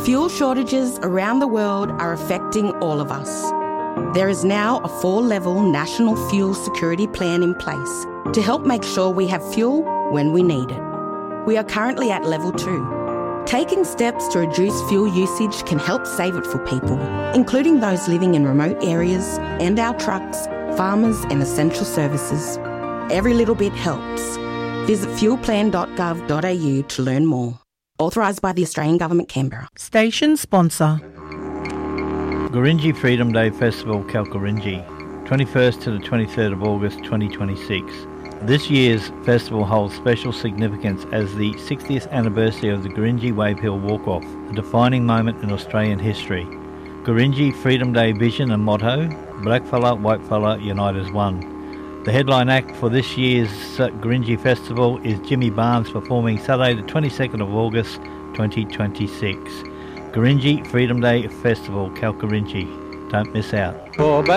Fuel shortages around the world are affecting all of us. There is now a 4-level national fuel security plan in place to help make sure we have fuel when we need it. We are currently at level 2. Taking steps to reduce fuel usage can help save it for people, including those living in remote areas and our trucks, farmers and essential services. Every little bit helps. Visit fuelplan.gov.au to learn more. Authorised by the Australian Government, Canberra. Station sponsor. Gurindji Freedom Day Festival, Kalkarindji, 21st to the 23rd of August 2026. This year's festival holds special significance as the 60th anniversary of the Gurindji Wave Hill Walk-Off, a defining moment in Australian history. Gurindji Freedom Day vision and motto, Blackfella, Whitefella, Unite as One. The headline act for this year's Gurindji Festival is Jimmy Barnes, performing Saturday the 22nd of August 2026. Gurindji Freedom Day Festival, Kalkarindji. Don't miss out.